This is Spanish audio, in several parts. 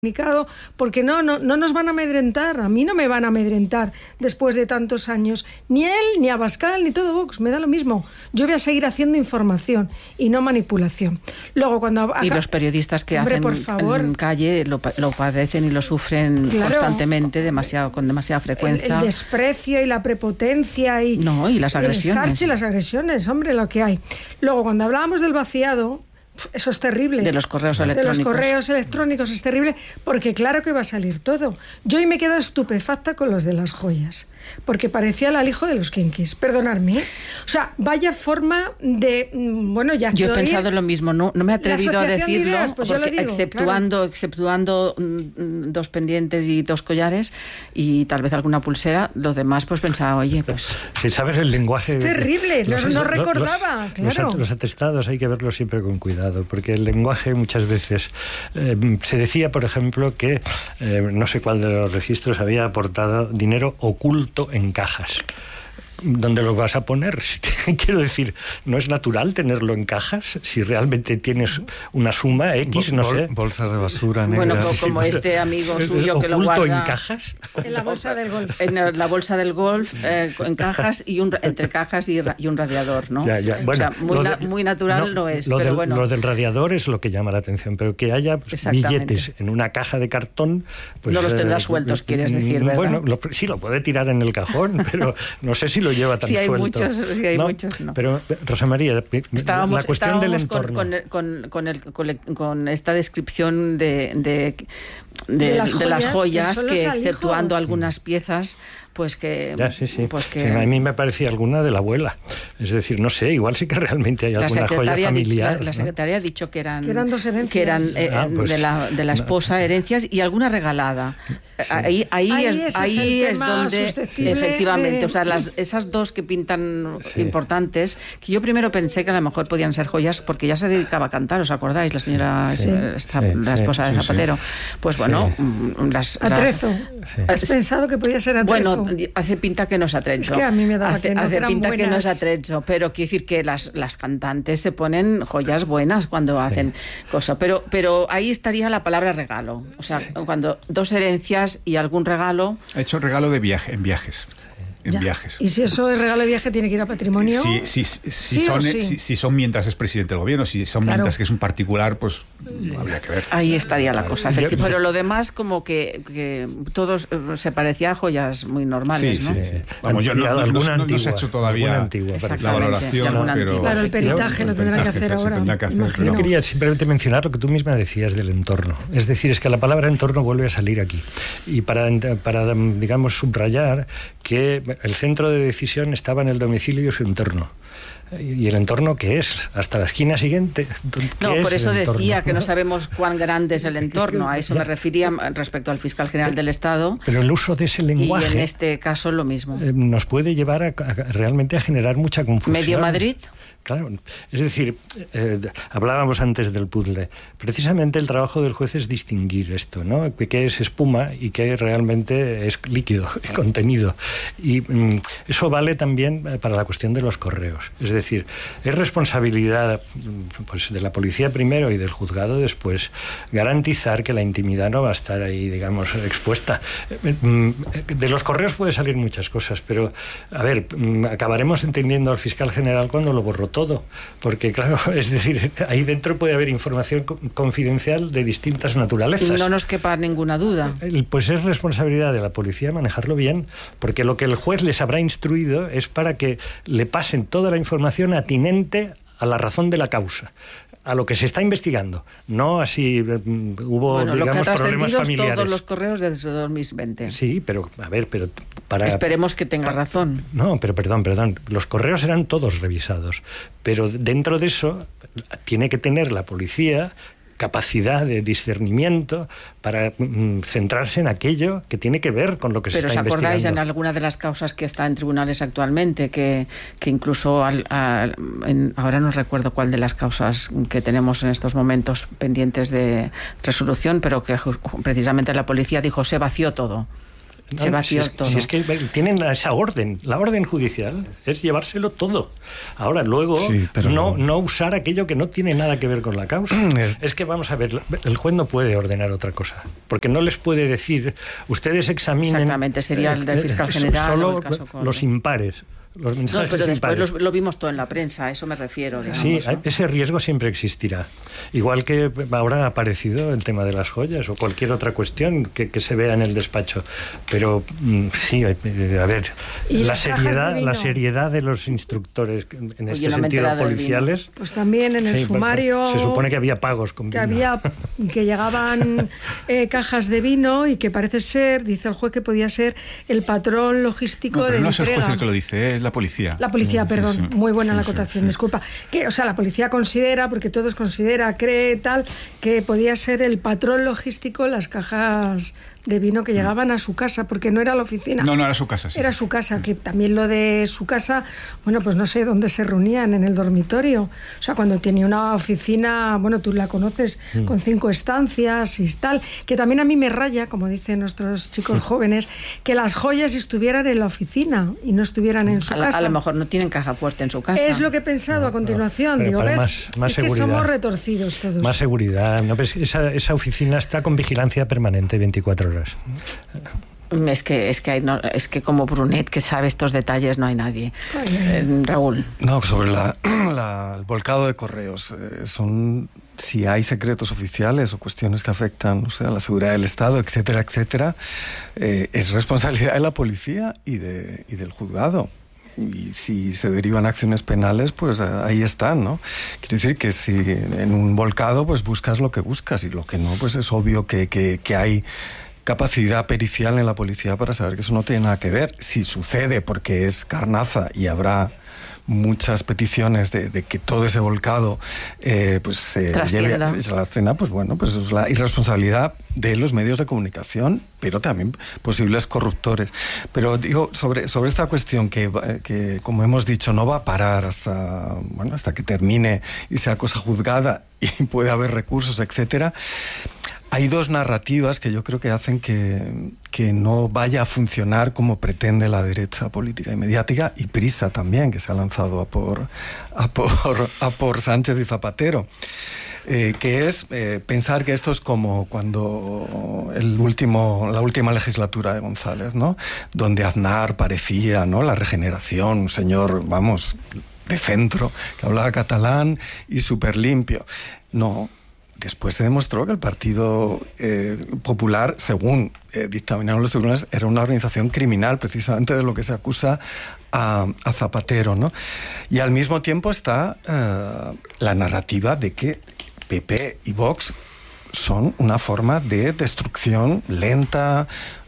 porque no nos van a amedrentar. A mí no me van a amedrentar después de tantos años, ni él, ni Abascal, ni todo Vox, me da lo mismo. Yo voy a seguir haciendo información y no manipulación. Luego cuando y los periodistas que hacen en calle lo padecen y lo sufren constantemente, con demasiada frecuencia. El desprecio y la prepotencia y las agresiones. El escarche y las agresiones, hombre, lo que hay. Luego cuando hablábamos del vaciado, eso es terrible. De los correos electrónicos. De los correos electrónicos es terrible, porque claro que va a salir todo. Yo hoy me quedo estupefacta con los de las joyas, porque parecía el alijo de los kinkis. Perdonadme, ¿eh? O sea, vaya forma de... Bueno, ya... Yo he pensado lo mismo, no me he atrevido a decirlo, ideas, pues porque digo, exceptuando dos pendientes y dos collares y tal vez alguna pulsera, lo demás pues pensaba, oye, pues... Si sabes el lenguaje... Es terrible, no recordaba, claro. Los atestados hay que verlos siempre con cuidado, porque el lenguaje muchas veces... se decía, por ejemplo, que no sé cuál de los registros había aportado dinero oculto en cajas. ¿Dónde lo vas a poner? Quiero decir, ¿no es natural tenerlo en cajas? Si realmente tienes una suma X, no sé. Bolsas de basura negras. Bueno, como este amigo suyo que lo guarda... en cajas? En la bolsa del golf. En la bolsa del golf, en cajas, y entre cajas y un radiador, ¿no? Ya. Bueno, o sea, muy natural no es, pero bueno. Lo del radiador es lo que llama la atención, pero que haya billetes en una caja de cartón... Pues, no los tendrá sueltos, quieres decir, ¿verdad? Bueno, sí, lo puede tirar en el cajón, pero no sé si lo lleva tan suelto. Si hay muchos, no. Pero, Rosa María, la cuestión del entorno... con esta descripción de las joyas que, exceptuando algunas piezas, pues que... Pues que a mí me parecía alguna de la abuela. Es decir, no sé, igual sí que realmente hay alguna joya familiar. La secretaria ha dicho que eran 2 herencias. Que eran de la esposa, herencias y alguna regalada. Sí. Ahí es donde efectivamente, o sea, esas dos que pintan importantes, que yo primero pensé que a lo mejor podían ser joyas porque ya se dedicaba a cantar, ¿os acordáis? La señora, la esposa de Zapatero. Pues bueno, atrezo. ¿Has pensado que podía ser atrezo? Bueno, hace pinta que no es atrezo. Es que a mí me daba hace pinta que no es atrezo, pero quiere decir que las cantantes se ponen joyas buenas cuando hacen cosas. Pero ahí estaría la palabra regalo. O sea, cuando 2 herencias y algún regalo. Ha hecho regalo de viaje, en viajes. Viajes. Y si eso es regalo de viaje, tiene que ir a patrimonio. Si son mientras es presidente del gobierno, si son mientras que es un particular, pues habría que ver. Ahí estaría la cosa, efectivamente. Pero lo demás, como que todos se parecía a joyas muy normales, ¿no? Sí. Vamos, yo no se ha hecho todavía la valoración, pero... Claro, el peritaje lo tendrán que hacer ahora. Yo quería simplemente mencionar lo que tú misma decías del entorno. Es decir, es que la palabra entorno vuelve a salir aquí. Y para digamos, subrayar que el centro de decisión estaba en el domicilio y su entorno. ¿Y el entorno qué es? ¿Hasta la esquina siguiente? No, por eso decía que no sabemos cuán grande es el entorno. A eso me refería respecto al fiscal general del Estado. Pero el uso de ese lenguaje... Y en este caso lo mismo. Nos puede llevar realmente a generar mucha confusión. ¿Medio Madrid? Claro, es decir, hablábamos antes del puzzle. Precisamente el trabajo del juez es distinguir esto, ¿no? ¿Qué es espuma y qué realmente es líquido, contenido? Y eso vale también para la cuestión de los correos. Es decir, es responsabilidad pues, de la policía primero y del juzgado después garantizar que la intimidad no va a estar ahí, digamos, expuesta. De los correos puede salir muchas cosas, pero, a ver, acabaremos entendiendo al fiscal general cuando lo borró todo, porque claro, es decir, ahí dentro puede haber información confidencial de distintas naturalezas. No nos quepa ninguna duda. Pues es responsabilidad de la policía manejarlo bien, porque lo que el juez les habrá instruido es para que le pasen toda la información atinente a la razón de la causa, a lo que se está investigando, no así hubo, digamos, problemas familiares. Todos los correos desde 2020. Sí, pero a ver, esperemos que tenga razón. No, pero perdón, los correos eran todos revisados, pero dentro de eso tiene que tener la policía capacidad de discernimiento para centrarse en aquello que tiene que ver con lo que se está investigando. Pero ¿os acordáis en alguna de las causas que está en tribunales actualmente, que incluso ahora no recuerdo cuál de las causas que tenemos en estos momentos pendientes de resolución, pero que precisamente la policía dijo se vació todo? Se vació todo. Si es que tienen esa orden, la orden judicial es llevárselo todo. Ahora, luego, no usar aquello que no tiene nada que ver con la causa. Es que, vamos a ver, el juez no puede ordenar otra cosa, porque no les puede decir, ustedes examinen... Exactamente, sería el del fiscal general solo o el caso los impares. Los mensajes pero después impares. lo vimos todo en la prensa, a eso me refiero. Digamos, sí, ¿no? Ese riesgo siempre existirá. Igual que ahora ha aparecido el tema de las joyas o cualquier otra cuestión que se vea en el despacho. Pero sí, a ver, la seriedad de los instructores en este sentido policiales. Pues también en el sumario. Se supone que había pagos con vino. Que llegaban cajas de vino y que parece ser, dice el juez, que podía ser el patrón logístico de entrega. No es el juez el que lo dice, es la policía. La policía, perdón, sí. Muy buena la acotación, disculpa. Que, o sea, la policía considera, porque todos considera, cree tal, que podía ser el patrón logístico las cajas de vino que llegaban a su casa, porque no era la oficina. No, era su casa. Sí. Era su casa, que también lo de su casa, bueno, pues no sé dónde se reunían, en el dormitorio. O sea, cuando tenía una oficina, bueno, tú la conoces, con 5 estancias y tal, que también a mí me raya, como dicen nuestros chicos jóvenes, que las joyas estuvieran en la oficina y no estuvieran en su casa. A lo mejor no tienen caja fuerte en su casa. Es lo que he pensado a continuación. Pero digo, ¿ves? Más es que somos retorcidos todos. Más seguridad. ¿No? Pues esa oficina está con vigilancia permanente 24 horas. Es que como Brunet, que sabe estos detalles, no hay nadie. Raúl. No, sobre el volcado de correos. Si hay secretos oficiales o cuestiones que afectan, a la seguridad del Estado, etcétera, etcétera, es responsabilidad de la policía y del juzgado. Y si se derivan acciones penales, pues ahí están, ¿no? Quiero decir que si en un volcado pues buscas lo que buscas, y lo que no, pues es obvio que hay capacidad pericial en la policía para saber que eso no tiene nada que ver. Si sucede porque es carnaza y habrá muchas peticiones de que todo ese volcado pues se lleve a la escena, pues bueno, pues es la irresponsabilidad de los medios de comunicación, pero también posibles corruptores. Pero digo, sobre esta cuestión que como hemos dicho, no va a parar hasta que termine y sea cosa juzgada y puede haber recursos, etcétera. Hay 2 narrativas que yo creo que hacen que no vaya a funcionar como pretende la derecha política y mediática, y Prisa también, que se ha lanzado a por Sánchez y Zapatero. Que es pensar que esto es como cuando la última legislatura de González, ¿no? Donde Aznar parecía, ¿no?, la regeneración, un señor, de centro, que hablaba catalán y súper limpio. No. Después se demostró que el Partido Popular, según dictaminaron los tribunales, era una organización criminal, precisamente de lo que se acusa a Zapatero, ¿no? Y al mismo tiempo está la narrativa de que PP y Vox son una forma de destrucción lenta,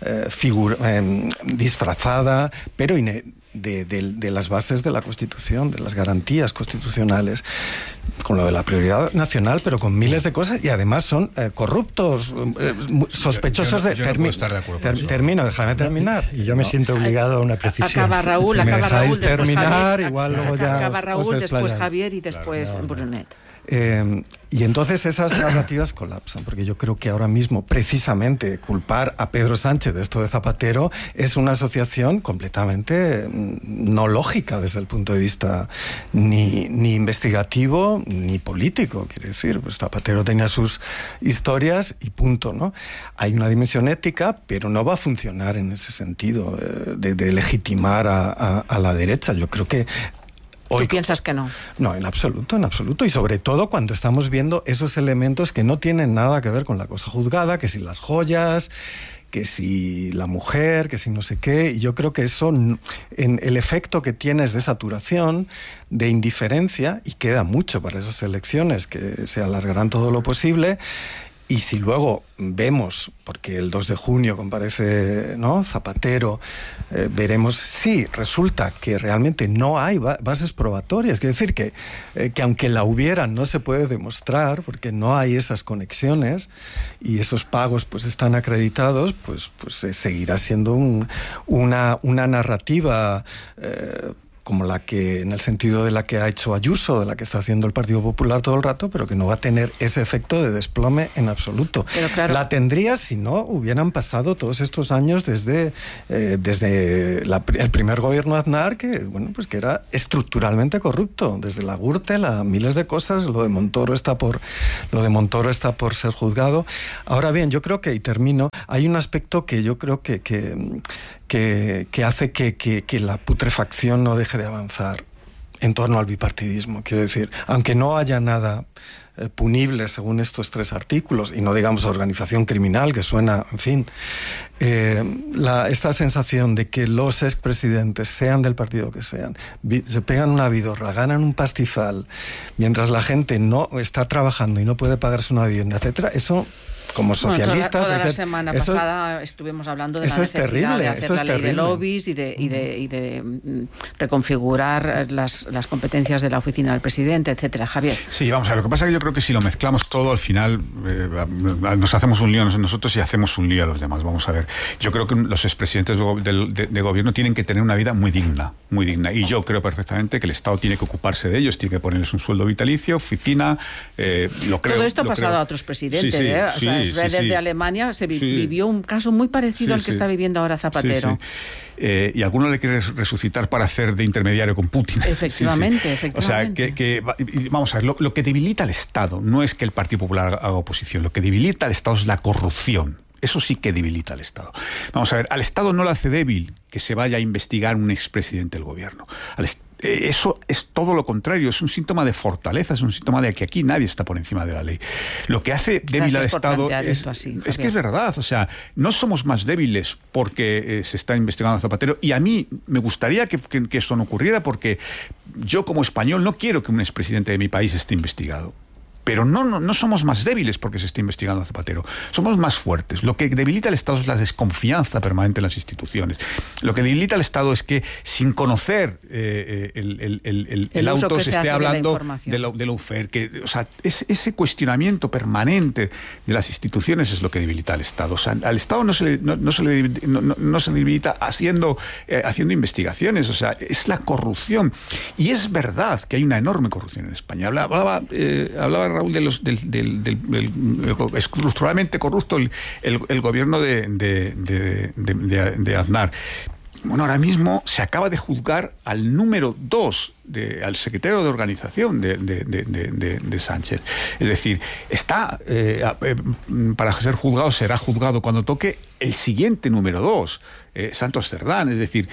disfrazada, pero de las bases de la Constitución, de las garantías constitucionales, con lo de la prioridad nacional, pero con miles de cosas, y además son corruptos, sospechosos de... Termino, déjame terminar. Y yo me siento obligado a una precisión. Acaba Raúl, después terminar, Javier, igual luego ya acaba Raúl, después Javier y después Brunet. Y entonces esas narrativas colapsan, porque yo creo que ahora mismo, precisamente, culpar a Pedro Sánchez de esto de Zapatero es una asociación completamente no lógica desde el punto de vista ni investigativo ni político. Quiere decir, pues Zapatero tenía sus historias y punto, ¿no? Hay una dimensión ética, pero no va a funcionar en ese sentido de legitimar a la derecha. Yo creo que ¿Tú piensas que no? No, en absoluto. Y sobre todo cuando estamos viendo esos elementos que no tienen nada que ver con la cosa juzgada, que si las joyas, que si la mujer, que si no sé qué. Y yo creo que eso, en el efecto que tiene es de saturación, de indiferencia, y queda mucho para esas elecciones que se alargarán todo lo posible. Y si luego vemos, porque el 2 de junio comparece, ¿no?, Zapatero, veremos si resulta que realmente no hay bases probatorias. Quiere decir que aunque la hubieran, no se puede demostrar, porque no hay esas conexiones y esos pagos pues están acreditados, pues seguirá siendo una narrativa como la que, en el sentido de la que ha hecho Ayuso, de la que está haciendo el Partido Popular todo el rato, pero que no va a tener ese efecto de desplome en absoluto. Pero claro, la tendría si no hubieran pasado todos estos años desde el primer gobierno Aznar, que bueno, pues que era estructuralmente corrupto, desde la Gürtel a miles de cosas. Lo de Montoro está por ser juzgado. Ahora bien, yo creo que, y termino, hay un aspecto que yo creo que hace que la putrefacción no deje de avanzar en torno al bipartidismo. Quiero decir, aunque no haya nada punible según estos 3 artículos, y no digamos organización criminal, que suena, en fin, esta sensación de que los expresidentes, sean del partido que sean, se pegan una vidorra, ganan un pastizal, mientras la gente no está trabajando y no puede pagarse una vivienda, etcétera, eso... Como socialistas... Toda la semana pasada estuvimos hablando de la necesidad de hacer la ley de lobbies y de reconfigurar las competencias de la oficina del presidente, etcétera. Javier. Sí, vamos a ver, lo que pasa es que yo creo que si lo mezclamos todo, al final nos hacemos un lío nosotros y hacemos un lío a los demás. Vamos a ver, yo creo que los expresidentes de gobierno tienen que tener una vida muy digna, y yo creo perfectamente que el Estado tiene que ocuparse de ellos, tiene que ponerles un sueldo vitalicio, oficina, lo creo. Todo esto ha pasado a otros presidentes, Schroeder de Alemania vivió un caso muy parecido al que está viviendo ahora Zapatero. Y alguno le quiere resucitar para hacer de intermediario con Putin. Efectivamente. O sea, vamos a ver, lo que debilita al Estado no es que el Partido Popular haga oposición, lo que debilita al Estado es la corrupción. Eso sí que debilita al Estado. Vamos a ver, al Estado no le hace débil que se vaya a investigar un expresidente del gobierno. Eso es todo lo contrario, es un síntoma de fortaleza, es un síntoma de que aquí nadie está por encima de la ley. Lo que hace débil al Estado es que es verdad, o sea, no somos más débiles porque se está investigando a Zapatero, y a mí me gustaría que eso no ocurriera, porque yo como español no quiero que un expresidente de mi país esté investigado. Pero no somos más débiles porque se está investigando a Zapatero. Somos más fuertes. Lo que debilita al Estado es la desconfianza permanente en las instituciones. Lo que debilita al Estado es que, sin conocer el auto, se esté hablando de la UFER. O sea, ese cuestionamiento permanente de las instituciones es lo que debilita al Estado. O sea, al Estado no se le debilita haciendo investigaciones. O sea, es la corrupción. Y es verdad que hay una enorme corrupción en España. Hablaba Raúl del estructuralmente corrupto el gobierno de Aznar. Bueno, ahora mismo se acaba de juzgar al número 2, al secretario de organización de Sánchez. Es decir, está para ser juzgado, será juzgado cuando toque el siguiente número 2, Santos Cerdán. Es decir,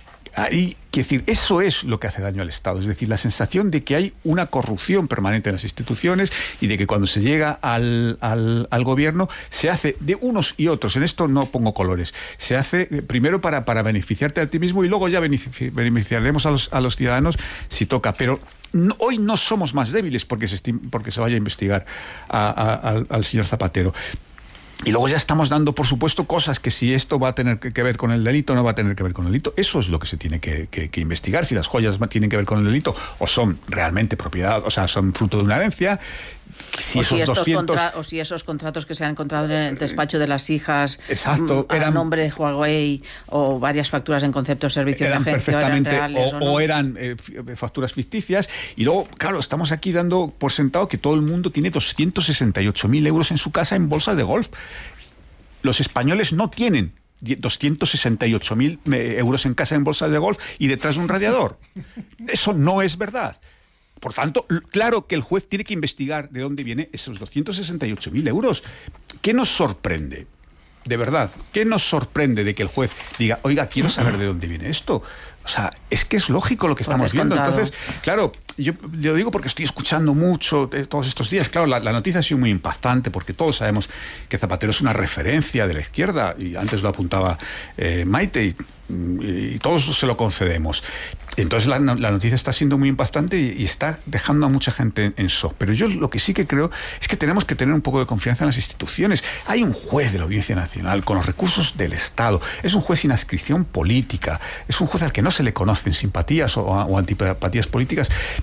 eso es lo que hace daño al Estado, es decir, la sensación de que hay una corrupción permanente en las instituciones y de que cuando se llega al gobierno se hace de unos y otros. En esto no pongo colores. Se hace primero para beneficiarte a ti mismo y luego ya beneficiaremos a los ciudadanos si toca. Pero hoy no somos más débiles porque se vaya a investigar al señor Zapatero. Y luego ya estamos dando, por supuesto, cosas que si esto va a tener que ver con el delito o no va a tener que ver con el delito. Eso es lo que se tiene que investigar, si las joyas tienen que ver con el delito o son realmente propiedad, o sea, son fruto de una herencia. Si esos contratos que se han encontrado en el despacho de las hijas, exacto, a nombre de Huawei, o varias facturas en concepto de servicios de agencia, perfectamente, eran reales, o eran facturas ficticias. Y luego, claro, estamos aquí dando por sentado que todo el mundo tiene 268.000 euros en su casa en bolsas de golf. Los españoles no tienen 268.000 euros en casa en bolsas de golf y detrás de un radiador. Eso no es verdad. Por tanto, claro que el juez tiene que investigar de dónde vienen esos 268.000 euros. ¿Qué nos sorprende? De verdad, ¿qué nos sorprende de que el juez diga, oiga, quiero saber de dónde viene esto? O sea, es que es lógico lo que estamos viendo. Entonces, claro, yo digo porque estoy escuchando mucho todos estos días. Claro, la noticia ha sido muy impactante porque todos sabemos que Zapatero es una referencia de la izquierda, y antes lo apuntaba Maite, y todos se lo concedemos. Entonces la noticia está siendo muy impactante y está dejando a mucha gente en shock. Pero yo lo que sí que creo es que tenemos que tener un poco de confianza en las instituciones. Hay un juez de la Audiencia Nacional con los recursos del Estado. Es un juez sin adscripción política. Es un juez al que no se le conocen simpatías o antipatías políticas.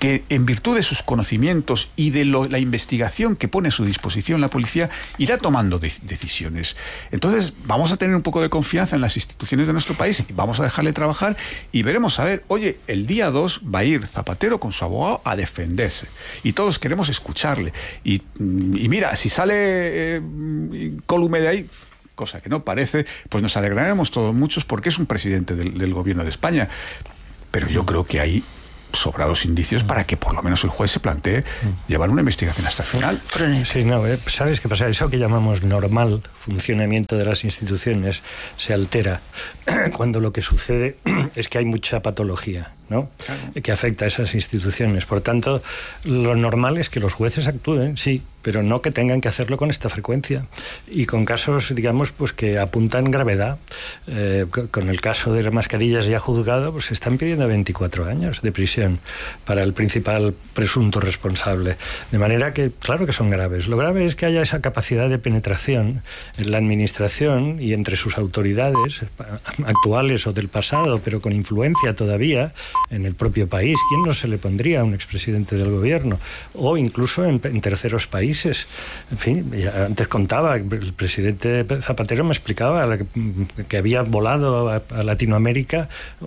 que en virtud de sus conocimientos y de la investigación que pone a su disposición la policía, irá tomando decisiones. Entonces, vamos a tener un poco de confianza en las instituciones de nuestro país, vamos a dejarle trabajar y veremos a ver, oye, el día 2 va a ir Zapatero con su abogado a defenderse y todos queremos escucharle. Y mira, si sale Colume de ahí, cosa que no parece, pues nos alegraremos todos muchos porque es un presidente del gobierno de España. Pero yo creo que hay sobrados indicios para que por lo menos el juez se plantee llevar una investigación hasta el final. Sí, no, ¿sabes qué pasa? Eso que llamamos normal funcionamiento de las instituciones se altera cuando lo que sucede es que hay mucha patología, ¿no? Claro. Que afecta a esas instituciones. Por tanto, lo normal es que los jueces actúen, sí, pero no que tengan que hacerlo con esta frecuencia y con casos, digamos, pues que apuntan gravedad. Con el caso de las mascarillas ya juzgado, pues se están pidiendo 24 años de prisión para el principal presunto responsable. De manera que, claro que son graves. Lo grave es que haya esa capacidad de penetración en la administración y entre sus autoridades actuales o del pasado, pero con influencia todavía en el propio país. ¿Quién no se le pondría a un expresidente del gobierno? O incluso en terceros países. En fin, antes contaba, el presidente Zapatero me explicaba que había volado a Latinoamérica,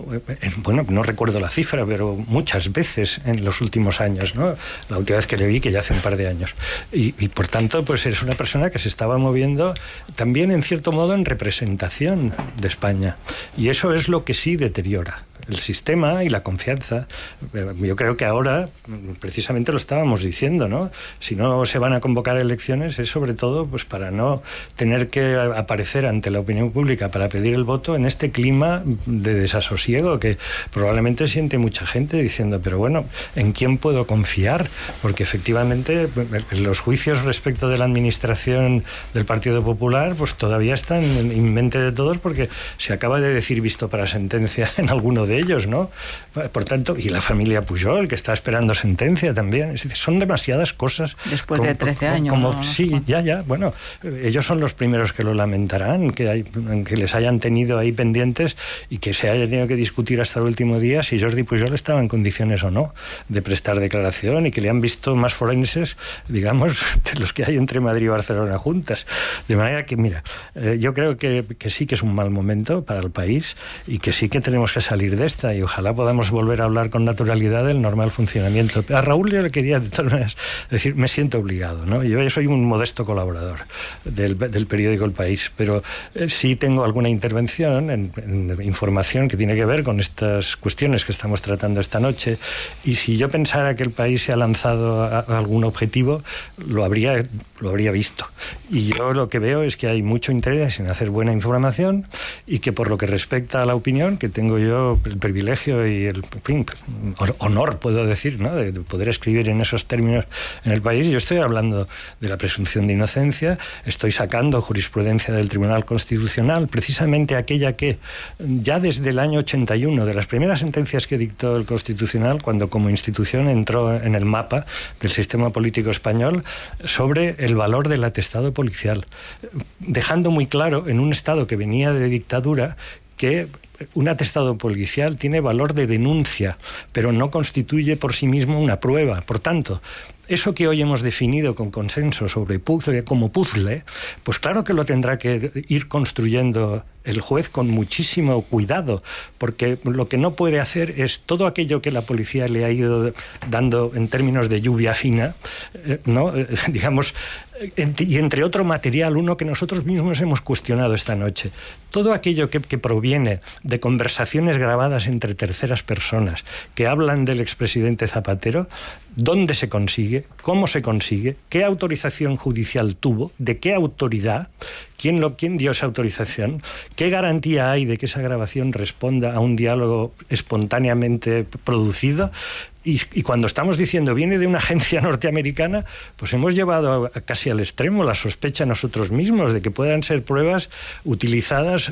bueno, no recuerdo la cifra, pero muchas veces en los últimos años, ¿no? La última vez que le vi, que ya hace un par de años. Y por tanto, pues es una persona que se estaba moviendo también, en cierto modo, en representación de España. Y eso es lo que sí deteriora el sistema y la confianza. Yo creo que ahora, precisamente lo estábamos diciendo, ¿no? Si no se van a convocar elecciones es sobre todo pues para no tener que aparecer ante la opinión pública para pedir el voto en este clima de desasosiego que probablemente siente mucha gente diciendo, pero bueno, ¿en quién puedo confiar? Porque efectivamente los juicios respecto de la administración del Partido Popular pues todavía están en mente de todos porque se acaba de decir visto para sentencia en alguno de ellos, ¿no? Por tanto, y la familia Pujol, que está esperando sentencia también. Es decir, son demasiadas cosas. Después de 13 años. ¿no? Sí, ya. Bueno, ellos son los primeros que lo lamentarán, que les hayan tenido ahí pendientes y que se haya tenido que discutir hasta el último día si Jordi Pujol estaba en condiciones o no de prestar declaración y que le han visto más forenses, digamos, de los que hay entre Madrid y Barcelona juntas. De manera que, mira, yo creo que sí que es un mal momento para el país y que sí que tenemos que salir de esta y ojalá podamos volver a hablar con naturalidad del normal funcionamiento. A Raúl yo le quería de todas maneras decir, me siento obligado, ¿no? Yo soy un modesto colaborador del periódico El País, pero sí tengo alguna intervención en información que tiene que ver con estas cuestiones que estamos tratando esta noche y si yo pensara que el país se ha lanzado a algún objetivo, lo habría visto. Y yo lo que veo es que hay mucho interés en hacer buena información y que por lo que respecta a la opinión, que tengo yo el privilegio y el honor, puedo decir, ¿no? de poder escribir en esos términos en El País. Yo estoy hablando de la presunción de inocencia, estoy sacando jurisprudencia del Tribunal Constitucional, precisamente aquella que ya desde el año 81, de las primeras sentencias que dictó el Constitucional, cuando como institución entró en el mapa del sistema político español, sobre el valor del atestado policial, dejando muy claro en un Estado que venía de dictadura que un atestado policial tiene valor de denuncia, pero no constituye por sí mismo una prueba. Por tanto, eso que hoy hemos definido con consenso sobre puzzle, como puzzle, pues claro que lo tendrá que ir construyendo el juez con muchísimo cuidado, porque lo que no puede hacer es todo aquello que la policía le ha ido dando en términos de lluvia fina, ¿no? Digamos, y entre otro material, uno que nosotros mismos hemos cuestionado esta noche. Todo aquello que proviene de conversaciones grabadas entre terceras personas que hablan del expresidente Zapatero, ¿dónde se consigue? ¿Cómo se consigue? ¿Qué autorización judicial tuvo? ¿De qué autoridad? ¿Quién dio esa autorización? ¿Qué garantía hay de que esa grabación responda a un diálogo espontáneamente producido? Y cuando estamos diciendo viene de una agencia norteamericana, pues hemos llevado casi al extremo la sospecha nosotros mismos de que puedan ser pruebas utilizadas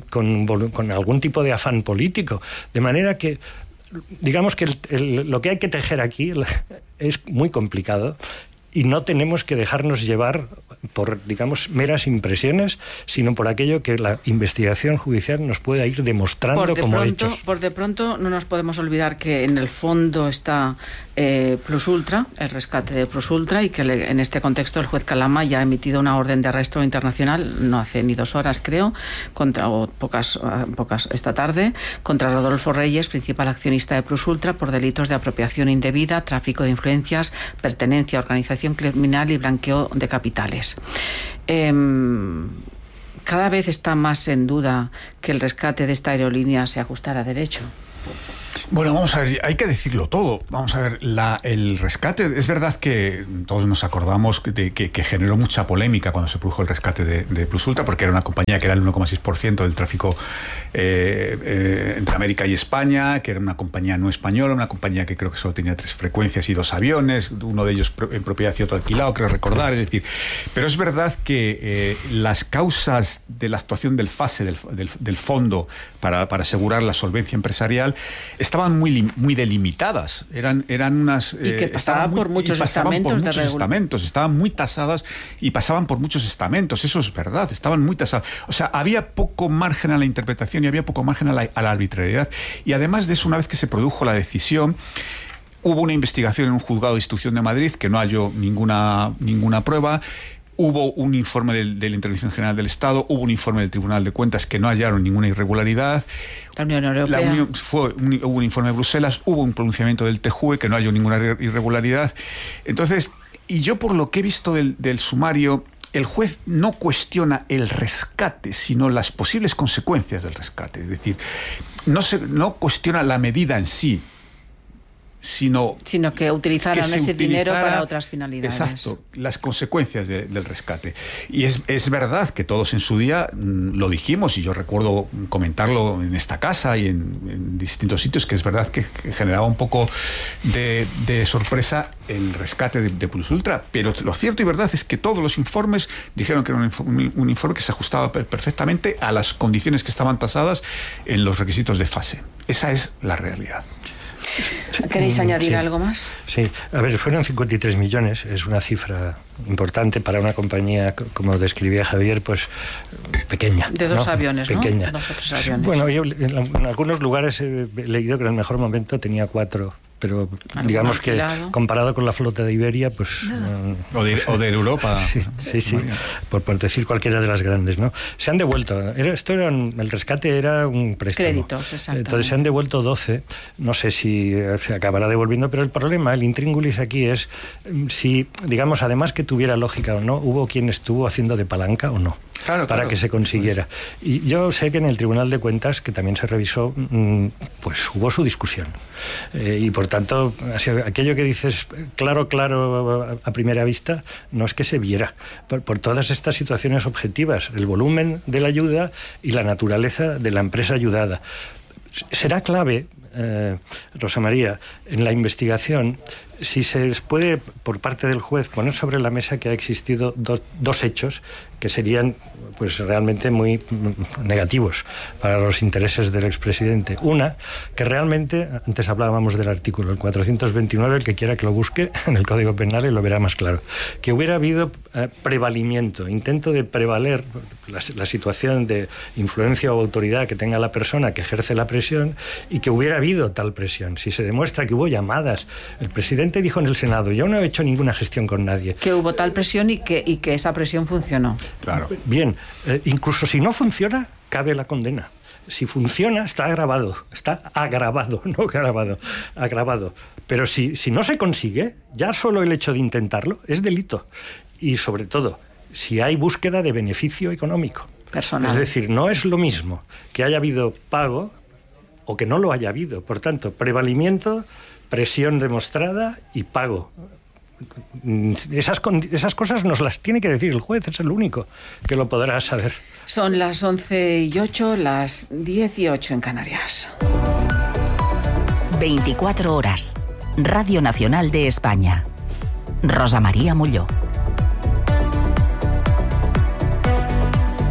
con algún tipo de afán político. De manera que, digamos que lo que hay que tejer aquí es muy complicado y no tenemos que dejarnos llevar por, digamos, meras impresiones, sino por aquello que la investigación judicial nos pueda ir demostrando como hechos. Por de pronto no nos podemos olvidar que en el fondo está Plus Ultra, el rescate de Plus Ultra, y que en este contexto el juez Calama ya ha emitido una orden de arresto internacional, no hace ni 2 horas creo, pocas esta tarde, contra Rodolfo Reyes, principal accionista de Plus Ultra, por delitos de apropiación indebida, tráfico de influencias, pertenencia a organización criminal y blanqueo de capitales. Cada vez está más en duda que el rescate de esta aerolínea se ajustara a derecho. Bueno, vamos a ver, hay que decirlo todo. Vamos a ver, el rescate, es verdad que todos nos acordamos que generó mucha polémica cuando se produjo el rescate de Plus Ultra, porque era una compañía que era el 1,6% del tráfico entre América y España, que era una compañía no española, una compañía que creo que solo tenía 3 frecuencias y 2 aviones, uno de ellos en propiedad y otro alquilado, creo recordar. Es decir, pero es verdad que las causas de la actuación del FASE, del fondo para asegurar la solvencia empresarial, estaban muy delimitadas, eran unas y que pasaban por muchos estamentos, estaban muy tasadas y pasaban por muchos estamentos, eso es verdad, estaban muy tasadas, o sea, había poco margen a la interpretación y había poco margen a la arbitrariedad, y además de eso, una vez que se produjo la decisión, hubo una investigación en un juzgado de instrucción de Madrid que no halló ninguna prueba. Hubo un informe de la Intervención General del Estado, hubo un informe del Tribunal de Cuentas que no hallaron ninguna irregularidad. La Unión Europea. Hubo un informe de Bruselas, hubo un pronunciamiento del TJUE que no halló ninguna irregularidad. Entonces, y yo por lo que he visto del sumario, el juez no cuestiona el rescate, sino las posibles consecuencias del rescate. Es decir, no cuestiona la medida en sí, sino que utilizaran ese dinero para otras finalidades. Exacto, las consecuencias del rescate. Y es verdad que todos en su día lo dijimos, y yo recuerdo comentarlo en esta casa y en distintos sitios, que es verdad que generaba un poco de sorpresa el rescate de Plus Ultra, pero lo cierto y verdad es que todos los informes dijeron que era un informe que se ajustaba perfectamente a las condiciones que estaban tasadas en los requisitos de FASE. Esa es la realidad. ¿Queréis añadir algo más? Sí, a ver, fueron 53 millones, es una cifra importante para una compañía, como describía Javier, pues pequeña. De 2 aviones, pequeña. ¿no? 2 o 3 aviones. Bueno, yo en algunos lugares he leído que en el mejor momento tenía 4, pero digamos que comparado con la flota de Iberia, pues... o de Europa. Sí, por decir cualquiera de las grandes, ¿no? Se han devuelto. El rescate era un préstamo. Créditos, exacto. Entonces se han devuelto 12. No sé si se acabará devolviendo, pero el problema, el intríngulis aquí es si, digamos, además que tuviera lógica o no, hubo quien estuvo haciendo de palanca o no. Para que se consiguiera. Y yo sé que en el Tribunal de Cuentas, que también se revisó, pues hubo su discusión. Y por tanto, aquello que dices claro a primera vista, no es que se viera. Por todas estas situaciones objetivas, el volumen de la ayuda y la naturaleza de la empresa ayudada. Será clave, Rosa María, en la investigación, si se puede, por parte del juez, poner sobre la mesa que ha existido dos hechos que serían pues realmente muy negativos para los intereses del expresidente. Una, que realmente, antes hablábamos del artículo, el 429, el que quiera que lo busque en el Código Penal y lo verá más claro, que hubiera habido prevalimiento, intento de prevaler la situación de influencia o autoridad que tenga la persona que ejerce la presión, y que hubiera habido tal presión. Si se demuestra que hubo llamadas, el presidente dijo en el Senado, yo no he hecho ninguna gestión con nadie. Que hubo tal presión y que esa presión funcionó. Claro. Bien, incluso si no funciona, cabe la condena. Si funciona, está agravado, no grabado, agravado. Pero si no se consigue, ya solo el hecho de intentarlo es delito. Y sobre todo, si hay búsqueda de beneficio económico. Personal. Es decir, no es lo mismo que haya habido pago o que no lo haya habido. Por tanto, prevalimiento, presión demostrada y pago. Esas cosas nos las tiene que decir el juez, es el único que lo podrá saber. Son las 11:08, las 10:08 en Canarias. 24 horas. Radio Nacional de España. Rosa María Molló.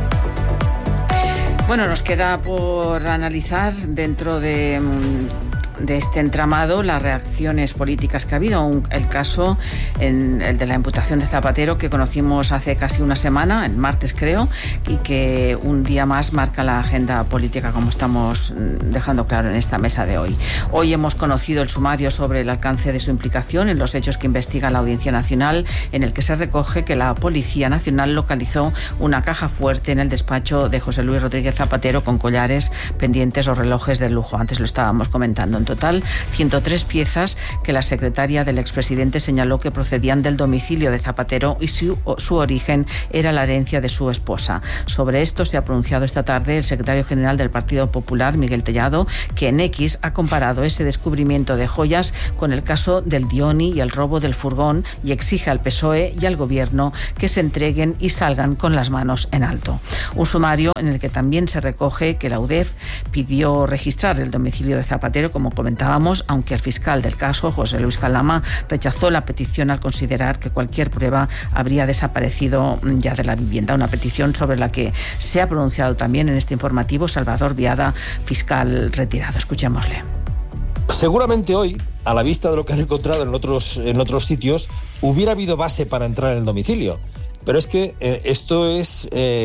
Bueno, nos queda por analizar dentro de de este entramado las reacciones políticas que ha habido. El caso, el de la imputación de Zapatero, que conocimos hace casi una semana, el martes creo, y que un día más marca la agenda política, como estamos dejando claro en esta mesa de hoy. Hoy hemos conocido el sumario sobre el alcance de su implicación en los hechos que investiga la Audiencia Nacional, en el que se recoge que la Policía Nacional localizó una caja fuerte en el despacho de José Luis Rodríguez Zapatero con collares, pendientes o relojes de lujo. Antes lo estábamos comentando. En total, 103 piezas que la secretaria del expresidente señaló que procedían del domicilio de Zapatero y su origen era la herencia de su esposa. Sobre esto se ha pronunciado esta tarde el secretario general del Partido Popular, Miguel Tellado, que en X ha comparado ese descubrimiento de joyas con el caso del Dioni y el robo del furgón, y exige al PSOE y al Gobierno que se entreguen y salgan con las manos en alto. Un sumario en el que también se recoge que la UDEF pidió registrar el domicilio de Zapatero, como comentábamos, aunque el fiscal del caso, José Luis Calama, rechazó la petición al considerar que cualquier prueba habría desaparecido ya de la vivienda. Una petición sobre la que se ha pronunciado también en este informativo Salvador Viada, fiscal retirado. Escuchémosle. Seguramente hoy, a la vista de lo que han encontrado en otros sitios, hubiera habido base para entrar en el domicilio. Pero es que esto es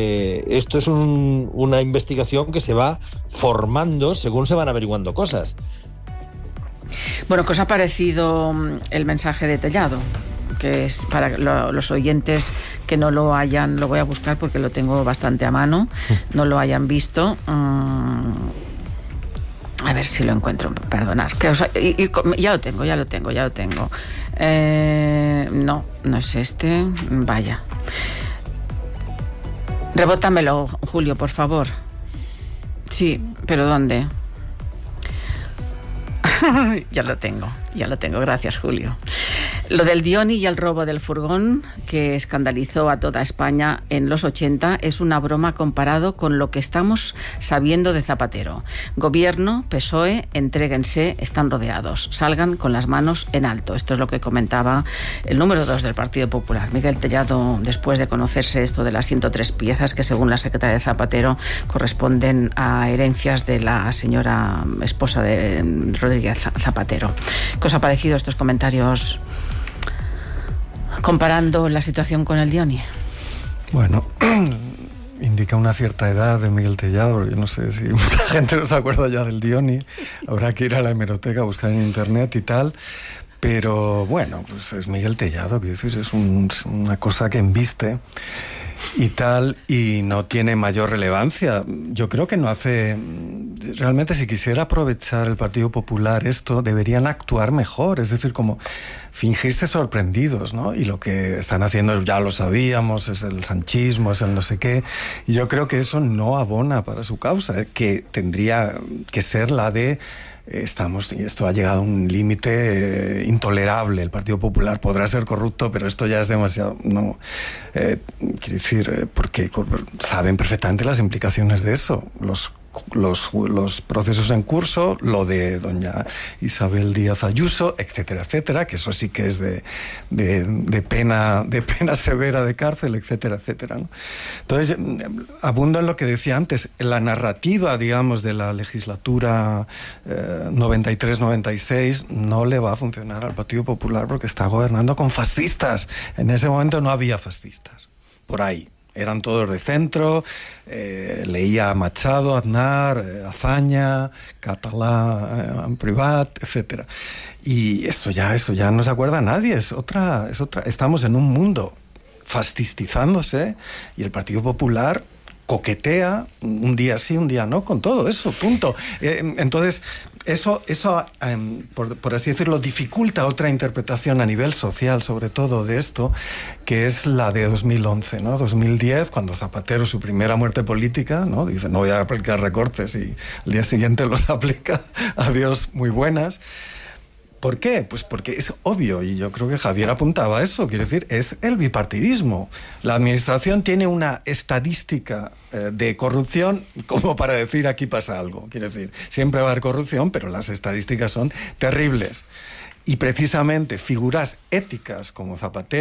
una investigación que se va formando según se van averiguando cosas. Bueno, ¿qué os ha parecido el mensaje de Tellado? Que es para los oyentes que no lo hayan, lo voy a buscar porque lo tengo bastante a mano, no lo hayan visto. A ver si lo encuentro, perdonad. Ya lo tengo. No es este. Vaya. Rebótamelo, Julio, por favor. Sí, pero ¿dónde? Ya lo tengo. Gracias, Julio. Lo del Dioni y el robo del furgón, que escandalizó a toda España en los 80, es una broma comparado con lo que estamos sabiendo de Zapatero. Gobierno, PSOE, entréguense, están rodeados, salgan con las manos en alto. Esto es lo que comentaba el número 2 del Partido Popular, Miguel Tellado, después de conocerse esto de las 103 piezas que, según la secretaria de Zapatero, corresponden a herencias de la señora esposa de Rodríguez Zapatero. ¿Qué os ha parecido estos comentarios comparando la situación con el Dioni? Bueno, indica una cierta edad de Miguel Tellado. Yo no sé si mucha gente no se acuerda ya del Dioni. Habrá que ir a la hemeroteca a buscar en internet y tal. Pero bueno, pues es Miguel Tellado, quiero decir, es una cosa que embiste y tal, y no tiene mayor relevancia. Yo creo que no hace... Realmente, si quisiera aprovechar el Partido Popular esto, deberían actuar mejor, es decir, como fingirse sorprendidos, ¿no? Y lo que están haciendo, ya lo sabíamos, es el sanchismo, es el no sé qué, y yo creo que eso no abona para su causa, que tendría que ser la de... esto ha llegado a un límite intolerable. El Partido Popular podrá ser corrupto, pero esto ya es demasiado. No, quiero decir, porque saben perfectamente las implicaciones de eso. Los procesos en curso, lo de doña Isabel Díaz Ayuso, etcétera, etcétera, que eso sí que es de pena severa de cárcel, etcétera, etcétera, ¿no? Entonces, abundo en lo que decía antes, la narrativa, digamos, de la legislatura 93-96 no le va a funcionar al Partido Popular porque está gobernando con fascistas. En ese momento no había fascistas, por ahí. Eran todos de centro, leía a Machado, Aznar, Azaña, Catalá, Privat, etcétera. Y eso ya no se acuerda nadie, es otra. Estamos en un mundo fascistizándose y el Partido Popular coquetea un día sí, un día no, con todo eso, punto. Entonces, eso por así decirlo, dificulta otra interpretación a nivel social, sobre todo de esto, que es la de 2011, ¿no? 2010, cuando Zapatero, su primera muerte política, ¿no? Dice, no voy a aplicar recortes, y al día siguiente los aplica, adiós, muy buenas. ¿Por qué? Pues porque es obvio, y yo creo que Javier apuntaba a eso, quiero decir, es el bipartidismo. La administración tiene una estadística de corrupción como para decir aquí pasa algo. Quiero decir, siempre va a haber corrupción, pero las estadísticas son terribles. Y precisamente figuras éticas como Zapatero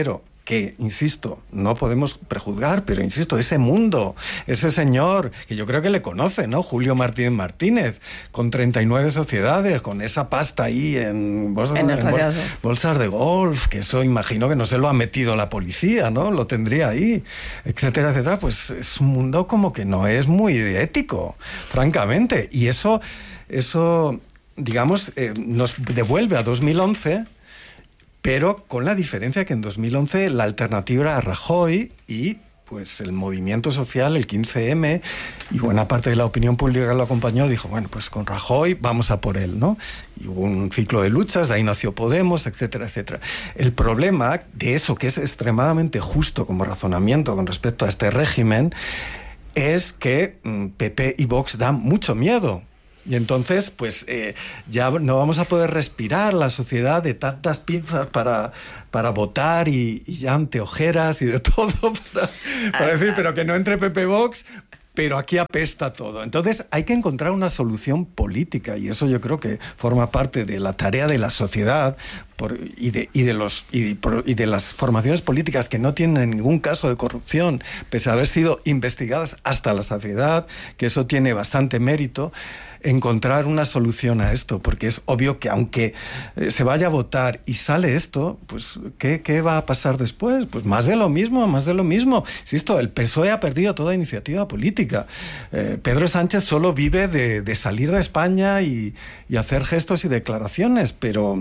que, insisto, no podemos prejuzgar, pero insisto, ese mundo, ese señor, que yo creo que le conoce, ¿no? Julio Martínez Martínez, con 39 sociedades, con esa pasta ahí en bolsas de golf, que eso imagino que no se lo ha metido la policía, ¿no? Lo tendría ahí, etcétera, etcétera. Pues es un mundo como que no es muy ético, francamente. Y eso digamos, nos devuelve a 2011... pero con la diferencia que en 2011 la alternativa era Rajoy y pues el movimiento social, el 15M, y buena parte de la opinión pública que lo acompañó dijo, bueno, pues con Rajoy vamos a por él, ¿no? Y hubo un ciclo de luchas, de ahí nació Podemos, etcétera, etcétera. El problema de eso, que es extremadamente justo como razonamiento con respecto a este régimen, es que PP y Vox dan mucho miedo. Y entonces, pues ya no vamos a poder respirar la sociedad de tantas pinzas para votar y ya anteojeras y de todo para decir, pero que no entre PP Vox, pero aquí apesta todo. Entonces hay que encontrar una solución política y eso yo creo que forma parte de la tarea de la sociedad y de las formaciones políticas que no tienen ningún caso de corrupción, pese a haber sido investigadas hasta la saciedad, que eso tiene bastante mérito. Encontrar una solución a esto, porque es obvio que aunque se vaya a votar y sale esto, pues ¿qué va a pasar después? Pues más de lo mismo. Insisto, el PSOE ha perdido toda iniciativa política. Pedro Sánchez solo vive de salir de España y hacer gestos y declaraciones, pero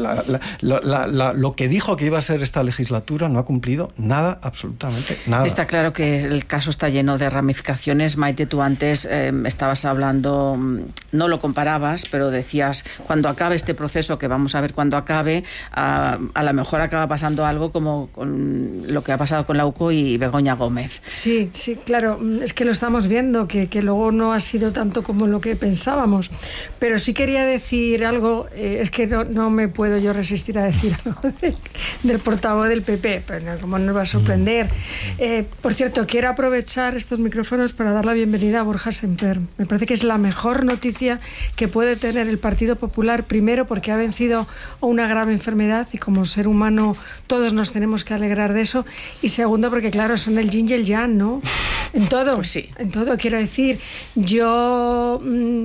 lo que dijo que iba a ser esta legislatura no ha cumplido nada, absolutamente nada. Está claro que el caso está lleno de ramificaciones. Maite, tú antes estabas hablando... No lo comparabas, pero decías, cuando acabe este proceso, que vamos a ver cuando acabe, a lo mejor acaba pasando algo como con lo que ha pasado con la UCO y Begoña Gómez. Sí, claro, es que lo estamos viendo, que luego no ha sido tanto como lo que pensábamos. Pero sí quería decir algo, es que no me puedo yo resistir a decir algo del portavoz del PP, pero como nos va a sorprender. Por cierto, quiero aprovechar estos micrófonos para dar la bienvenida a Borja Semper. Me parece que es la mejor noticia que puede tener el Partido Popular, primero porque ha vencido una grave enfermedad y como ser humano todos nos tenemos que alegrar de eso, y segundo porque claro, son el yin y el yang, ¿no? En todo, pues sí. En todo, quiero decir, yo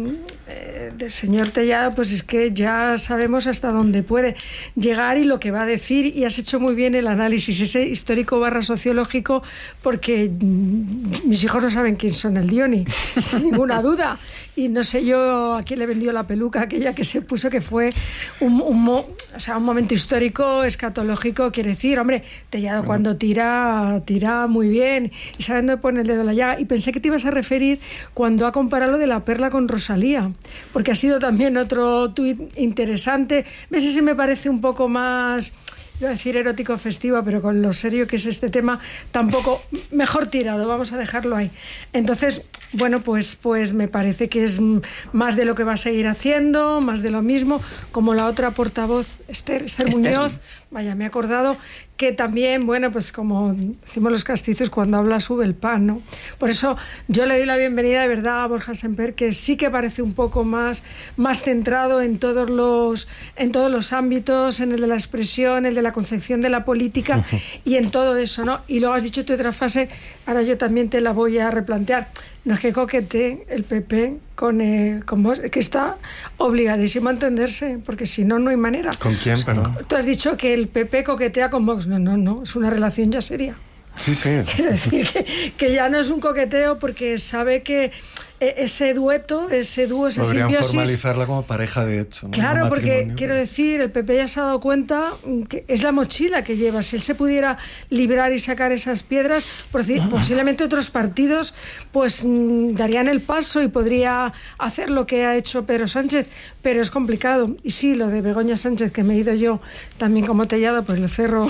del señor Tellado, pues es que ya sabemos hasta dónde puede llegar y lo que va a decir, y has hecho muy bien el análisis ese histórico / sociológico, porque mis hijos no saben quién son el Dioni, sin ninguna duda, y no sé yo a quién le vendió la peluca aquella que se puso, que fue un momento histórico, escatológico, quiere decir, hombre, Tellado cuando tira muy bien y sabe dónde pone el dedo en la llaga, y pensé que te ibas a referir cuando ha comparado lo de la perla con Rosalía, porque ha sido también otro tuit interesante. ¿Ves? Ese me parece un poco más, iba a decir erótico festivo, pero con lo serio que es este tema, tampoco, mejor tirado, vamos a dejarlo ahí. Entonces, bueno, pues me parece que es más de lo que va a seguir haciendo, más de lo mismo, como la otra portavoz, Esther Muñoz, vaya, me he acordado, que también, bueno, pues como decimos los castizos, cuando habla sube el pan, ¿no? Por eso yo le doy la bienvenida de verdad a Borja Semper, que sí que parece un poco más centrado en todos los ámbitos, en el de la expresión, el de la concepción de la política y en todo eso, ¿no? Y luego has dicho tu otra frase, ahora yo también te la voy a replantear. No es que coquetee el PP con vos, que está obligadísimo a entenderse, porque si no, no hay manera. ¿Con quién, perdón? Tú has dicho que el PP coquetea con Vox. No, es una relación ya seria. Sí. Quiero decir que ya no es un coqueteo, porque sabe que ese dúo, esa podrían simbiosis... formalizarla como pareja, de hecho, ¿no? Claro, porque quiero decir, el PP ya se ha dado cuenta que es la mochila que lleva. Si él se pudiera librar y sacar esas piedras, posiblemente otros partidos pues darían el paso y podría hacer lo que ha hecho Pedro Sánchez, pero es complicado. Y sí, lo de Begoña Sánchez, que me he ido yo también como Tellado, pues lo cerro.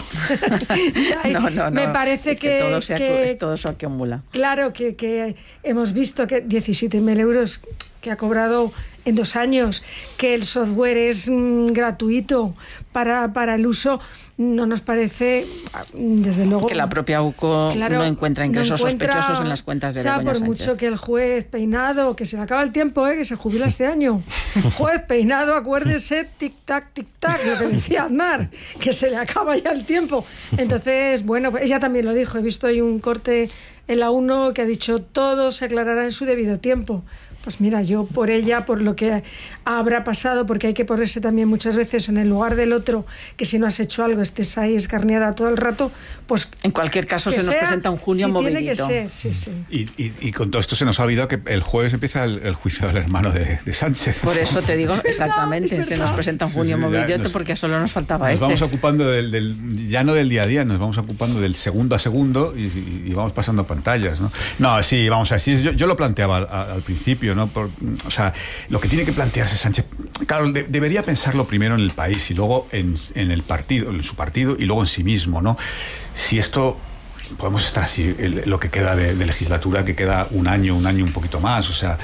No. Me parece es que todo se acumula. Claro, que hemos visto que 17.000 euros, que ha cobrado en 2 años, que el software es gratuito para el uso, no nos parece, desde luego... Que la propia UCO no encuentra ingresos sospechosos en las cuentas de Begoña Sánchez. Sánchez. Por mucho que el juez Peinado, que se le acaba el tiempo, que se jubila este año. Juez Peinado, acuérdese, tic-tac, tic-tac, lo que decía Aznar, que se le acaba ya el tiempo. Entonces, bueno, ella también lo dijo. He visto hoy un corte en la 1 que ha dicho todo se aclarará en su debido tiempo. Pues mira, yo por ella, por lo que habrá pasado, porque hay que ponerse también muchas veces en el lugar del otro, que si no has hecho algo estés ahí escarneada todo el rato, pues... En cualquier caso se nos presenta un junio movidito. Tiene que ser, sí. Y con todo esto se nos ha olvidado que el jueves empieza el juicio del hermano de Sánchez. Por eso te digo, exactamente, se nos presenta un junio movidito porque solo nos faltaba nos vamos ocupando ya no del día a día, nos vamos ocupando del segundo a segundo y vamos pasando pantallas, ¿no? No, sí, vamos a ver, yo lo planteaba al principio, ¿no? O sea, lo que tiene que plantearse Sánchez, claro, debería pensarlo primero en el país y luego en el partido, en su partido y luego en sí mismo, ¿no? Si esto podemos estar así, lo que queda de legislatura, que queda un año un poquito más, o sea,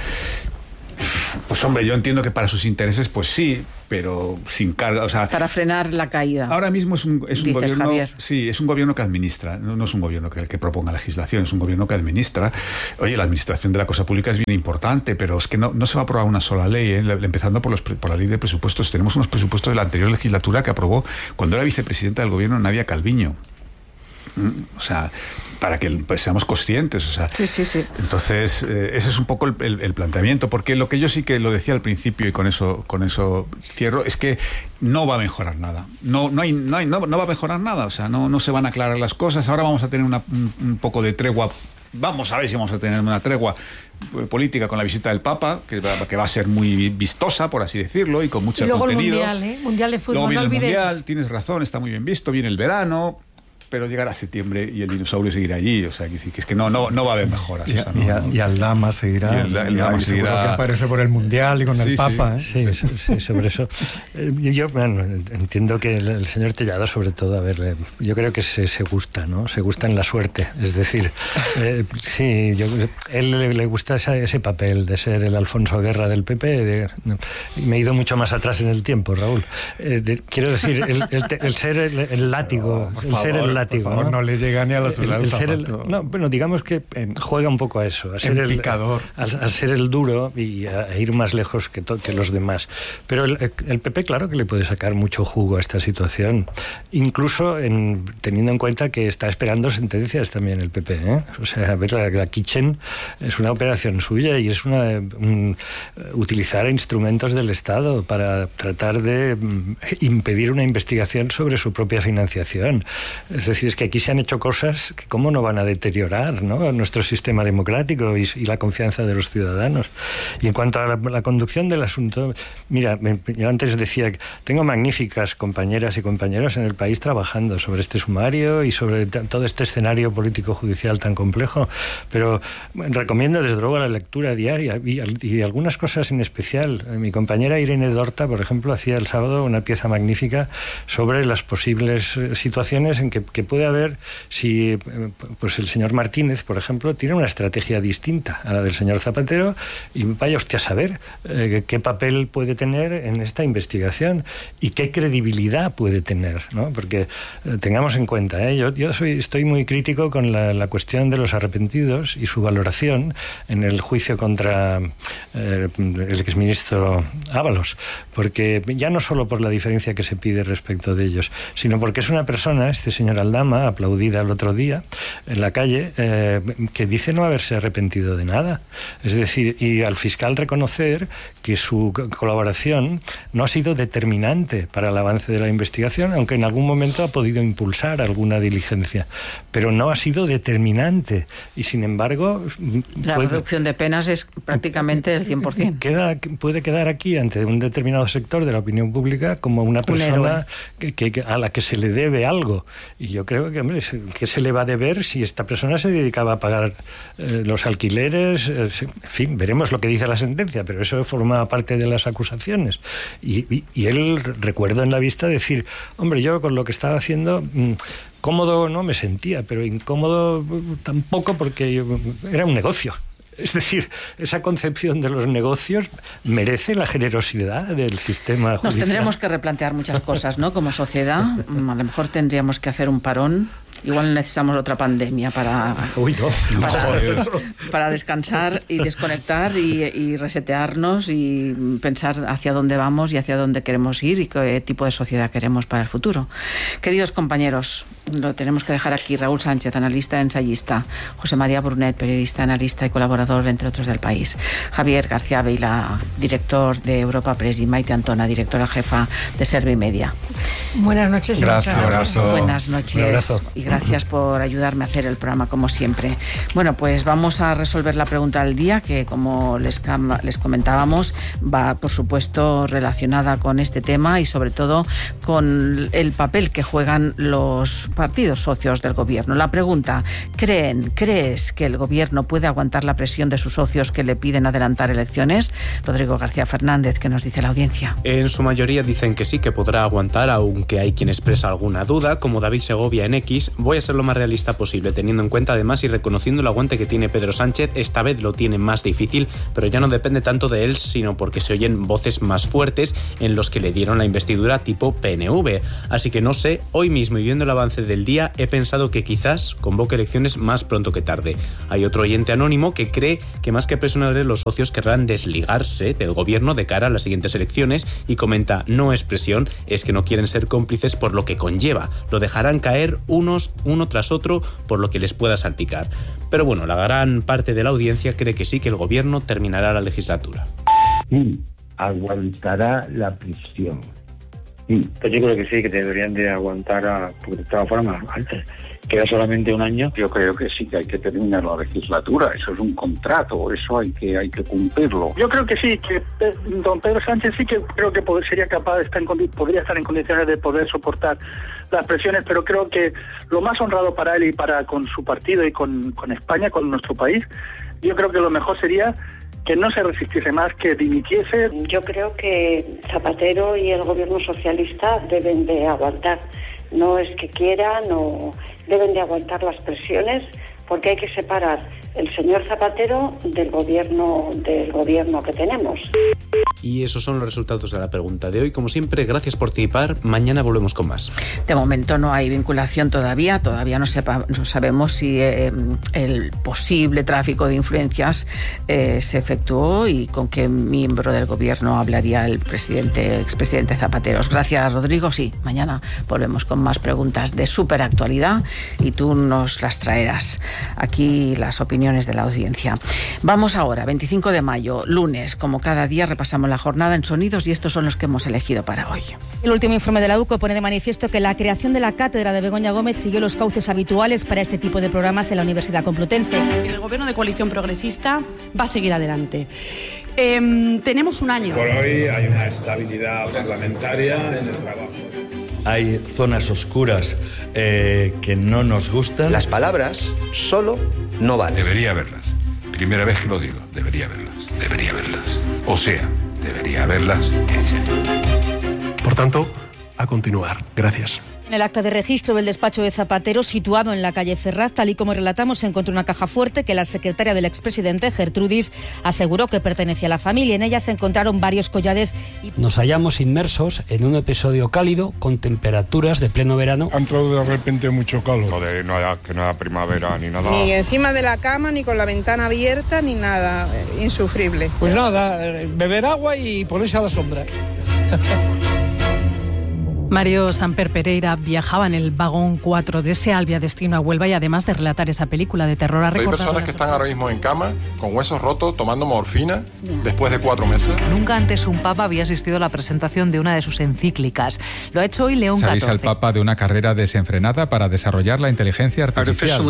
pues hombre, yo entiendo que para sus intereses, pues sí, pero sin carga, o sea, para frenar la caída. Ahora mismo es un gobierno, Javier. Sí, es un gobierno que administra, no es un gobierno que proponga legislación, es un gobierno que administra. Oye, la administración de la cosa pública es bien importante, pero es que no se va a aprobar una sola ley, empezando por la ley de presupuestos. Tenemos unos presupuestos de la anterior legislatura que aprobó cuando era vicepresidenta del gobierno Nadia Calviño. O sea, para que seamos conscientes, o sea, sí. Entonces, ese es un poco el planteamiento, porque lo que yo sí que lo decía al principio y con eso cierro, es que no va a mejorar nada. No va a mejorar nada, o sea, no se van a aclarar las cosas. Ahora vamos a tener un poco de tregua. Vamos a ver si vamos a tener una tregua política con la visita del Papa, que va a ser muy vistosa, por así decirlo, y con mucho contenido. El Mundial de Fútbol, luego viene no olvides. el Mundial, tienes razón, está muy bien visto, viene el verano, pero llegará septiembre y el dinosaurio seguirá allí, o sea, que es que no va a haber mejoras. Y Aldama seguirá. Aldama seguirá. Que aparece por el Mundial y con el Papa. Sí, sobre eso. Yo entiendo que el señor Tellado, sobre todo, a ver, yo creo que se gusta, ¿no? Se gusta en la suerte. Es decir, sí, él le gusta ese papel de ser el Alfonso Guerra del PP. Me he ido mucho más atrás en el tiempo, Raúl. Quiero decir, el ser el látigo, Por favor, ¿no? Le llega ni a la suela del zapato. Bueno, digamos que juega un poco a eso, a ser picador. A ser el duro y a ir más lejos que los demás. Pero el PP, claro que le puede sacar mucho jugo a esta situación, incluso teniendo en cuenta que está esperando sentencias también el PP, ¿eh? O sea, a ver, la Kitchen es una operación suya y es utilizar instrumentos del Estado para tratar de impedir una investigación sobre su propia financiación. Es decir, es que aquí se han hecho cosas que cómo no van a deteriorar, ¿no?, nuestro sistema democrático y la confianza de los ciudadanos. Y en cuanto a la conducción del asunto, mira, yo antes decía que tengo magníficas compañeras y compañeros en el país trabajando sobre este sumario y sobre todo este escenario político-judicial tan complejo, pero recomiendo desde luego la lectura diaria y algunas cosas en especial. Mi compañera Irene Dorta, por ejemplo, hacía el sábado una pieza magnífica sobre las posibles situaciones en que puede haber si pues el señor Martínez, por ejemplo, tiene una estrategia distinta a la del señor Zapatero y vaya usted a saber qué papel puede tener en esta investigación y qué credibilidad puede tener, ¿no? Porque tengamos en cuenta, yo estoy muy crítico con la cuestión de los arrepentidos y su valoración en el juicio contra el exministro Ábalos, porque ya no solo por la diferencia que se pide respecto de ellos, sino porque es una persona, este señor Aldama, aplaudida el otro día en la calle, que dice no haberse arrepentido de nada. Es decir, y al fiscal reconocer que su colaboración no ha sido determinante para el avance de la investigación, aunque en algún momento ha podido impulsar alguna diligencia, pero no ha sido determinante. Y sin embargo... La reducción de penas es prácticamente del 100%. Puede quedar aquí ante un determinado sector de la opinión pública como una persona a la que se le debe algo. Y yo creo que, hombre, ¿qué se le va a deber si esta persona se dedicaba a pagar los alquileres? En fin, veremos lo que dice la sentencia, pero eso forma parte de las acusaciones. Y él, recuerdo en la vista decir, hombre, yo con lo que estaba haciendo... cómodo no me sentía, pero incómodo tampoco, porque era un negocio. Es decir, esa concepción de los negocios merece la generosidad del sistema judicial. Nos tendremos que replantear muchas cosas, ¿no? Como sociedad, a lo mejor tendríamos que hacer un parón. Igual necesitamos otra pandemia para descansar y desconectar y resetearnos y pensar hacia dónde vamos y hacia dónde queremos ir y qué tipo de sociedad queremos para el futuro. Queridos compañeros, lo tenemos que dejar aquí. Raúl Sánchez, analista, ensayista. José María Brunet, periodista, analista y colaborador, entre otros, del País. Javier García Vila, director de Europa Press, y Maite Antona, directora jefa de Servimedia. Buenas noches. Gracias. Buenas noches. Y gracias por ayudarme a hacer el programa, como siempre. Bueno, pues vamos a resolver la pregunta del día, que, como les comentábamos, va, por supuesto, relacionada con este tema y, sobre todo, con el papel que juegan los partidos socios del gobierno. La pregunta: ¿crees que el gobierno puede aguantar la presión de sus socios que le piden adelantar elecciones? Rodrigo García Fernández, ¿qué nos dice la audiencia? En su mayoría dicen que sí, que podrá aguantar, aunque hay quien expresa alguna duda, como David Segovia en X. Voy a ser lo más realista posible, teniendo en cuenta además y reconociendo el aguante que tiene Pedro Sánchez. Esta vez lo tiene más difícil, pero ya no depende tanto de él, sino porque se oyen voces más fuertes en los que le dieron la investidura tipo PNV. Así que no sé, hoy mismo, y viendo el avance del día, he pensado que quizás convoque elecciones más pronto que tarde. Hay otro oyente anónimo que cree que más que presionar, los socios querrán desligarse del gobierno de cara a las siguientes elecciones, y comenta: no es presión, es que no quieren ser cómplices por lo que conlleva, lo dejarán caer uno tras otro por lo que les pueda salpicar. Pero bueno, la gran parte de la audiencia cree que sí, que el gobierno terminará la legislatura. Sí, aguantará la prisión. Sí. Pues yo creo que sí, que deberían de aguantar, porque de todas formas, antes queda solamente un año. Yo creo que sí, que hay que terminar la legislatura. Eso es un contrato, eso hay que cumplirlo. Yo creo que sí, que don Pedro Sánchez sí que creo que sería capaz de podría estar en condiciones de poder soportar las presiones, pero creo que lo más honrado para él y con su partido y con España, con nuestro país, yo creo que lo mejor sería que no se resistiese más, que dimitiese. Yo creo que Zapatero y el gobierno socialista deben de aguantar. No es que quieran, o deben de aguantar las presiones, porque hay que separar el señor Zapatero del gobierno que tenemos. Y esos son los resultados de la pregunta de hoy. Como siempre, gracias por participar. Mañana volvemos con más. De momento no hay vinculación todavía no sabemos si el posible tráfico de influencias se efectuó y con qué miembro del gobierno hablaría el expresidente Zapatero. Gracias, Rodrigo. Sí, mañana volvemos con más preguntas de superactualidad y tú nos las traerás. Aquí las opiniones de la audiencia. Vamos ahora, 25 de mayo, lunes. Como cada día, repasamos la jornada en sonidos y estos son los que hemos elegido para hoy. El último informe de la UCO pone de manifiesto que la creación de la cátedra de Begoña Gómez siguió los cauces habituales para este tipo de programas en la Universidad Complutense. El gobierno de coalición progresista va a seguir adelante. Tenemos un año. Por hoy hay una estabilidad parlamentaria en el trabajo. Hay zonas oscuras que no nos gustan. Las palabras solo no valen. Debería haberlas. Primera vez que lo digo. Debería haberlas. Debería haberlas. O sea, debería haberlas hecho. Por tanto, a continuar. Gracias. En el acta de registro del despacho de Zapatero, situado en la calle Ferraz, tal y como relatamos, se encontró una caja fuerte que la secretaria del expresidente, Gertrudis, aseguró que pertenecía a la familia. En ella se encontraron varios collares. Nos hallamos inmersos en un episodio cálido con temperaturas de pleno verano. Ha entrado de repente mucho calor. Que no haya primavera ni nada. Ni encima de la cama, ni con la ventana abierta, ni nada. Insufrible. Pues nada, beber agua y ponerse a la sombra. Mario Samper Pereira viajaba en el vagón 4 de Sealbia destino a Huelva y además de relatar esa película de terror ha recordado... Hay personas que están ahora mismo en cama, con huesos rotos, tomando morfina, después de 4 meses. Nunca antes un papa había asistido a la presentación de una de sus encíclicas. Lo ha hecho hoy León XIV. Salís al papa de una carrera desenfrenada para desarrollar la inteligencia artificial.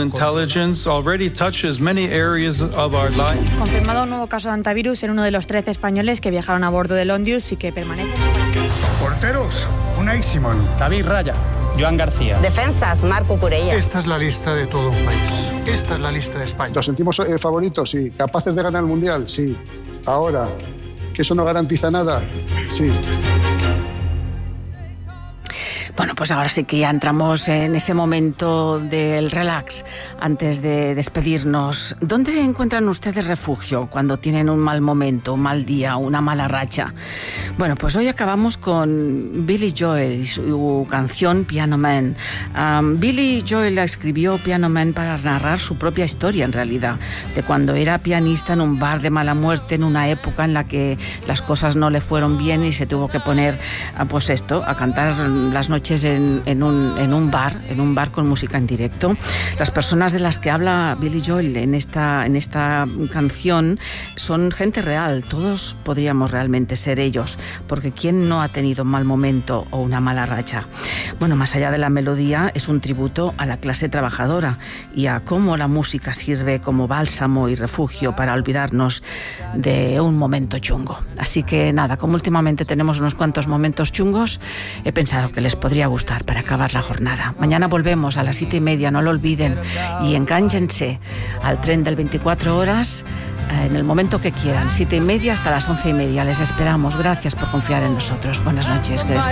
Confirmado un nuevo caso de hantavirus en uno de los 13 españoles que viajaron a bordo del Ondius y que permanecen... Porteros, Unai Simón, David Raya, Joan García. Defensas, Marco Curella. Esta es la lista de todo un país. Esta es la lista de España. ¿Nos sentimos favoritos? Sí. ¿Capaces de ganar el Mundial? Sí. Ahora, ¿que eso no garantiza nada? Sí. Bueno, pues ahora sí que ya entramos en ese momento del relax. Antes de despedirnos, ¿dónde encuentran ustedes refugio cuando tienen un mal momento, un mal día, una mala racha? Bueno, pues hoy acabamos con Billy Joel y su canción Piano Man. Billy Joel escribió Piano Man para narrar su propia historia, en realidad, de cuando era pianista en un bar de mala muerte, en una época en la que las cosas no le fueron bien y se tuvo que poner, pues esto, a cantar las noches en un bar con música en directo. Las personas de las que habla Billy Joel en esta canción son gente real. Todos podríamos realmente ser ellos, porque ¿quién no ha tenido un mal momento o una mala racha? Bueno, más allá de la melodía, es un tributo a la clase trabajadora y a cómo la música sirve como bálsamo y refugio para olvidarnos de un momento chungo. Así que nada, como últimamente tenemos unos cuantos momentos chungos, he pensado que les podría gustar para acabar la jornada. Mañana volvemos a las 7:30, no lo olviden, y engánjense al tren del 24 horas en el momento que quieran, 7:30 hasta las 11:30. Les esperamos. Gracias por confiar en nosotros. Buenas noches. Que descansen.